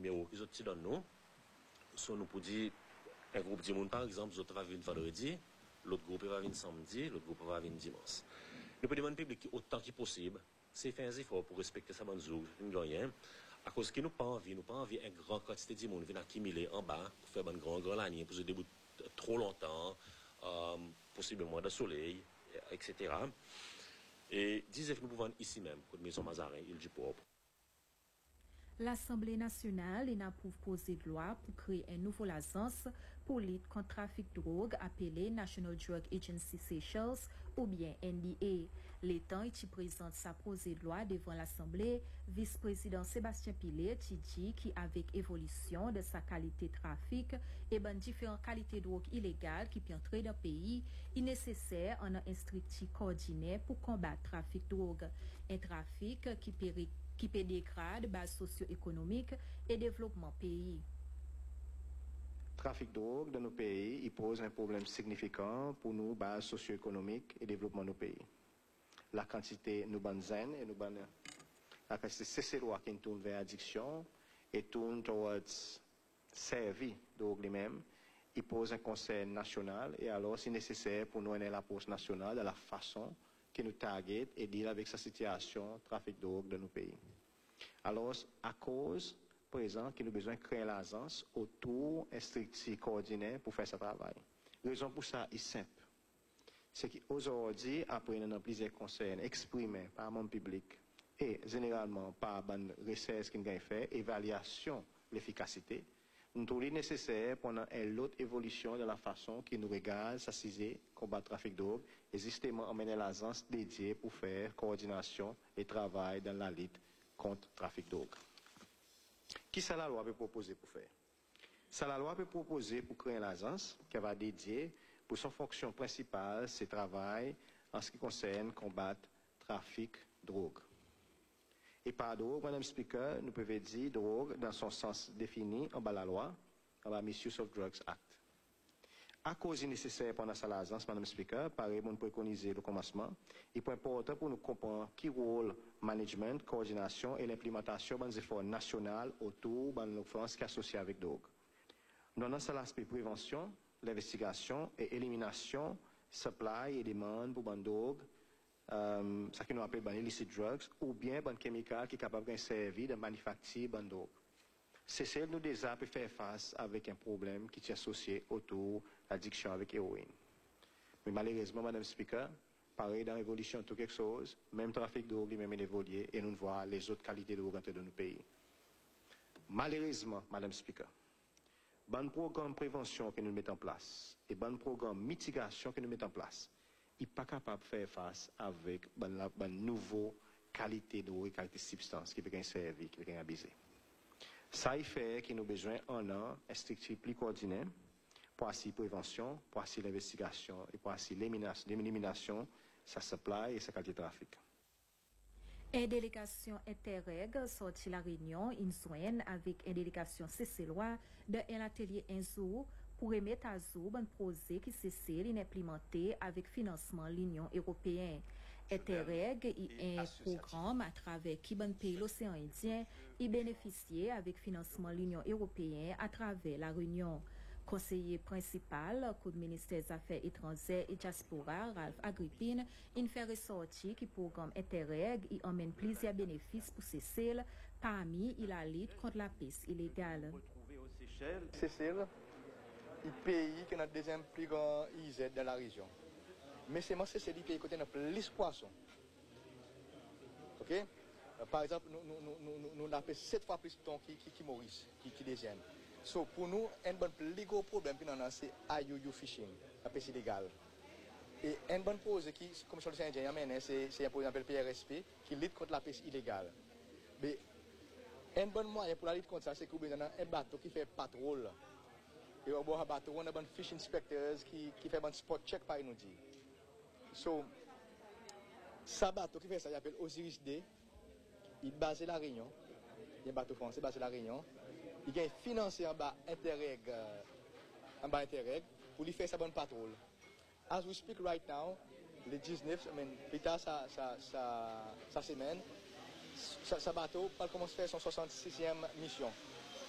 numéros qu'ils ont dans nous, sont nous pour dire, un groupe de monde par exemple, ils va venir vendredi, l'autre groupe va venir samedi, l'autre groupe va venir dimanche. Nous pouvons demander au public autant que possible, c'est faire un effort pour respecter sa bande jour, rien. À cause que nous pas envie une grande quantité de monde venir accumuler en bas pour faire une grande ligne, pour se débouter trop longtemps, possiblement de soleil, etc. Et disait que nous pouvons ici même, pour Maison Mazarin, île du Pauvre. L'Assemblée nationale approuve projet de loi pour créer un nouveau licence pour lutte contre le trafic de drogue appelé National Drug Agency Seychelles ou bien NDA. L'État qui présente sa projet de loi devant l'Assemblée, vice-président Sébastien Pilet dit qu'avec évolution de sa qualité de trafic et différentes qualités de drogue illégale qui peut entrer dans le pays, il est nécessaire en un instructif coordonné pour combattre le trafic de drogue. Un trafic qui peut dégrader base socio-économique et développement pays. Trafic de drogue dans nos pays, il pose un problème significant pour nous, base socio-économique et développement de nos pays. La quantité nous banzen et nous la quantité cessez-loi qui tourne vers l'addiction et tourne towards servir de drogue lui-même, il pose un conseil national et alors c'est nécessaire pour nous une approche nationale de la façon qui nous target et deal avec sa situation trafic de drogue de nos pays. Alors, à cause présent que nous avons besoin de créer l'agence autour instructif coordonné pour faire ce travail. La raison pour ça est simple. C'est qu'aujourd'hui, après nous avons plusieurs conseils exprimés par mon public et généralement par les recherches qui nous avons fait, évaluation de l'efficacité, nous trouvons nécessaire pendant une autre évolution de la façon qui nous regarde, s'assiser, combattre le trafic de drogue, et justement emmener l'agence dédiée pour faire coordination et travail dans la lutte contre le trafic de drogue. Qui ça la loi peut proposer pour faire? Ça la loi peut proposer pour créer une agence qui va dédier pour son fonction principale, c'est travail en ce qui concerne combattre le trafic de drogue. Et par drogue, Madame Speaker, nous pouvons dire drogue dans son sens défini en bas la loi, en bas Misuse of Drugs Act. À cause nécessaire pendant sa l'agence, Madame Speaker, pareil, on peut préconiser le commencement. Il est important pour nous comprendre qui rôle management, coordination et l'implémentation des efforts nationaux autour de l'offense qui est associée avec drogue. Nous avons l'aspect prévention, l'investigation et élimination, supply et demande pour la drogue, ce que nous appelons illicit drugs, ou bien un chimical qui est capable de servir de manufacture de drogue. C'est celle nous déjà peut faire face avec un problème qui est associé autour de l'addiction avec l'héroïne. Mais malheureusement, Madame Speaker, pareil dans l'évolution de tout quelque chose, même trafic de drogue lui-même est évolué et nous voyons les autres qualités de drogue dans nos pays. Malheureusement, Madame Speaker, bon programme de prévention que nous mettons en place et bon programme de mitigation que nous mettons en place, il n'est pas capable de faire face avec une nouvelle qualité de drogue et qualité de substance qui peut servir, qui peut abuser. Ça y fait qu'il nous avons besoin d'un instructif plus coordonné pour assurer la prévention, pour assurer l'investigation et pour assurer l'élimination, sa supply et sa qualité de trafic. Une délégation Interreg sorti la réunion in avec une délégation CCLOA de l'atelier Inzo pour remettre à jour un projet qui s'est implémenté avec financement de l'Union européenne. Interreg est un programme à travers qui le pays l'océan Indien y bénéficié avec financement de l'Union européenne à travers la réunion. Conseiller principal du ministère des Affaires étrangères et diaspora, Ralph Agrippine, il fait ressortir que le programme Interreg y emmène plusieurs bénéfices pour Seychelles, parmi la lutte contre la pêche illégale. Seychelles, le pays qui est notre deuxième plus grand IZ de la région. Mais c'est le pays qui a plus de poissons. Ok? Par exemple, nous avons 7 fois plus de thon qui Maurice, qui deuxième. So, pour nous, un bon plus gros problème c'est IUU fishing, la pêche illégale. Et un bon projet qui, comme je le disais, c'est un projet qui PRSP, qui lutte contre la pêche illégale. Mais un bon moyen pour la lutte contre ça, c'est que nous avons un bateau qui fait patrouille. Et au bord du bateau, on a des fish inspectors qui fait un spot check par nous dire. So, ce bateau qui fait ça, il s'appelle Osiris D. Il est basé à La Réunion. Il y a un bateau français basé à La Réunion. Il a financé en bas Interreg, pour lui faire sa bonne patrouille. As we speak right now, le 19, plus tard sa semaine, ce bateau va commencer à faire son 66e mission.